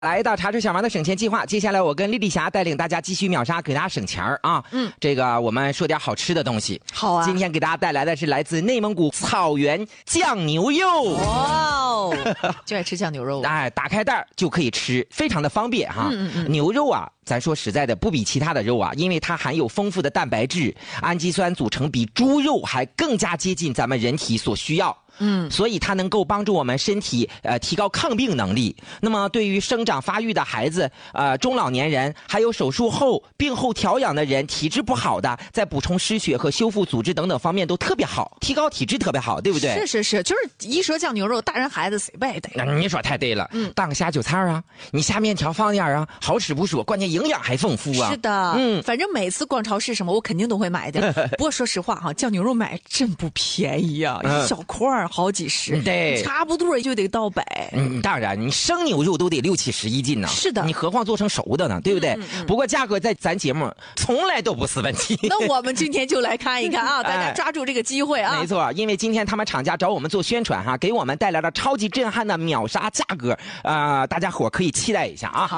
来到茶水小王的省钱计划，接下来我跟丽丽霞带领大家继续秒杀，给大家省钱啊。这个我们说点好吃的东西。 好啊。 今天给大家带来的是来自内蒙古草原酱牛肉。 哇哦，就爱吃酱牛肉。 哎，打开袋就可以吃，非常的方便哈。牛肉啊，咱说实在的，不比其他的肉啊，因为它含有丰富的蛋白质，氨基酸组成比猪肉还更加接近咱们人体所需要。所以它能够帮助我们身体提高抗病能力。那么对于生长发育的孩子、中老年人，还有手术后病后调养的人，体质不好的，在补充失血和修复组织等等方面都特别好，提高体质特别好，对不对？ 是，就是一说酱牛肉，大人孩子谁不爱戴？ 你说太对了。当个下酒菜啊，你下面条放点啊，好吃不说，关键营养还丰富啊。 是的，反正每次逛超市什么，我肯定都会买的。不过说实话哈，酱牛肉买真不便宜啊，一小块好几十， 对， 差不多就得到100。 当然，你生牛肉都得60、70一斤呢。 是的， 你何况做成熟的呢，对不对？不过价格在咱节目从来都不是问题。 那我们今天就来看一看啊，大家抓住这个机会啊。 没错，因为今天他们厂家找我们做宣传哈，给我们带来了超级震撼的秒杀价格，大家伙可以期待一下啊。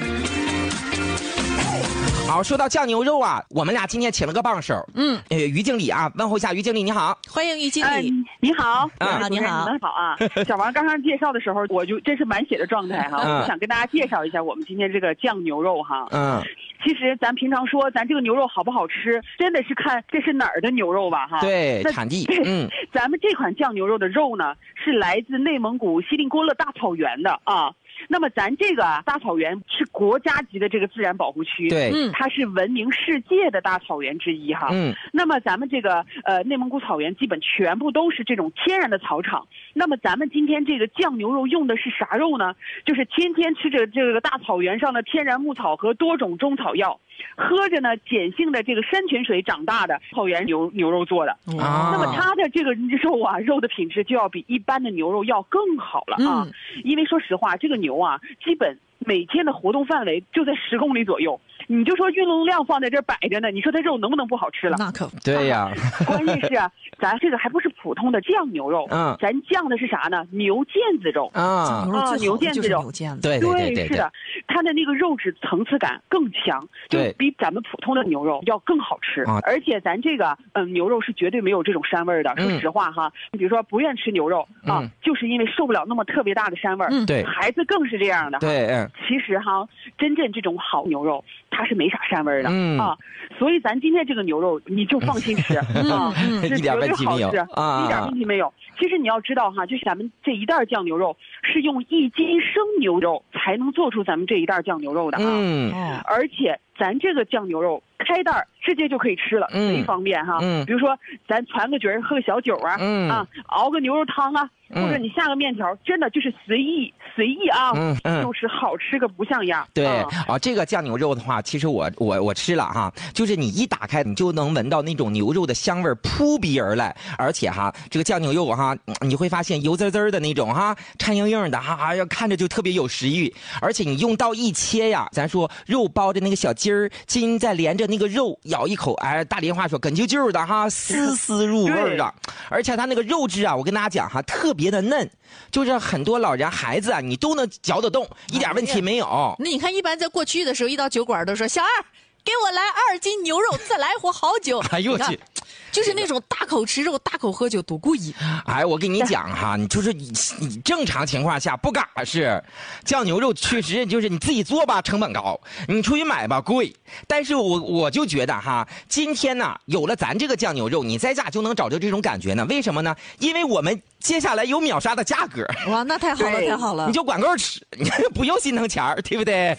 好，说到酱牛肉啊，我们俩今天请了个帮手，于经理啊，问候一下于经理，你好， 欢迎于经理。 你好， 你好， 你们好啊！小王刚刚介绍的时候，我就真是满血的状态哈，我想跟大家介绍一下我们今天这个酱牛肉哈。其实咱平常说咱这个牛肉好不好吃，真的是看这是哪儿的牛肉吧哈。 对，产地。 咱们这款酱牛肉的肉呢，是来自内蒙古锡林郭勒大草原的啊。那么咱这个大草原是国家级的这个自然保护区， 对， 它是闻名世界的大草原之一哈。那么咱们这个内蒙古草原基本全部都是这种天然的草场。那么咱们今天这个酱牛肉用的是啥肉呢？就是天天吃着这个大草原上的天然牧草和多种中草药，喝着呢碱性的这个山泉水长大的草原牛肉做的。那么它的这个肉啊，肉的品质就要比一般的牛肉要更好了啊。因为说实话，这个牛啊，基本每天的活动范围就在10公里左右。你就说运动量放在这儿摆着呢，你说它肉能不能不好吃了？ 那可对呀。 关键是啊，咱这个还不是普通的酱牛肉，咱酱的是啥呢？牛腱子肉啊， 牛腱子肉， 对， 是的，它的那个肉质层次感更强，就比咱们普通的牛肉要更好吃。而且咱这个牛肉是绝对没有这种膻味的。说实话哈，你比如说不愿吃牛肉啊，就是因为受不了那么特别大的膻味。 对， 孩子更是这样的。 对， 其实哈，真正这种好牛肉，它是没啥膻味的啊，所以咱今天这个牛肉你就放心吃啊，是绝对好吃啊，一点问题没有。其实你要知道哈，就咱们这一袋酱牛肉是用1斤生牛肉才能做出咱们这一袋酱牛肉的啊，而且咱这个酱牛肉开袋直接就可以吃了，贼方便哈。比如说咱传个局喝个小酒啊，熬个牛肉汤啊，或者你下个面条，真的就是随意啊，就是好吃个不像样。 对这个酱牛肉的话，其实我吃了哈，就是你一打开，你就能闻到那种牛肉的香味扑鼻而来，而且哈，这个酱牛肉哈，你会发现油滋滋的那种哈，颤硬硬的哈，要看着就特别有食欲。而且你用刀一切呀，咱说肉包着那个小筋儿，筋再连着那个肉，咬一口，哎，大连话说哏啾啾的哈，丝丝入味的。而且它那个肉质啊，我跟大家讲哈，特别的嫩，就是很多老人孩子啊，你都能嚼得动，一点问题没有。 那你看，一般在过去的时候，一到酒馆都说小二，给我来2斤牛肉，再来壶好酒。 哎呦我去！ 就是那种大口吃肉、大口喝酒，多过瘾！ 哎，我跟你讲哈，你就是你正常情况下不敢是酱牛肉，确实就是你自己做吧，成本高；你出去买吧，贵。但是我就觉得哈，今天呢，有了咱这个酱牛肉，你在家就能找着这种感觉呢。为什么呢？因为我们接下来有秒杀的价格。 哇，那太好了，太好了！ 你就管够吃，你不用心疼钱儿，对不对？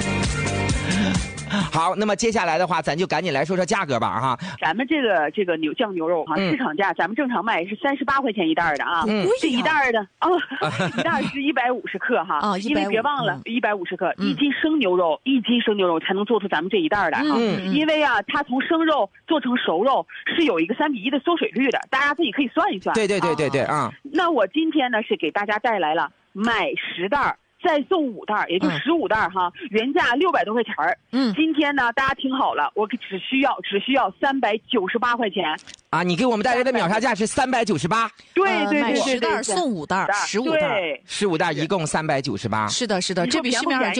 好，那么接下来的话，咱就赶紧来说说价格吧哈。 咱们这个酱牛肉哈，市场价咱们正常卖是38块钱一袋的啊，这一袋的一袋是150克哈，因为别忘了150克，1斤生牛肉才能做出咱们这一袋的啊，因为啊，它从生肉做成熟肉是有一个3:1的缩水率的，大家自己可以算一算。 对啊。 那我今天呢是给大家带来了买10袋再送5袋，也就15袋哈，原价600多块钱儿。今天呢，大家听好了，我只需要398块钱。 啊，你给我们带来的秒杀价是398。 对， 买10袋送5袋，15袋， 一共398。 是的，这比市面上就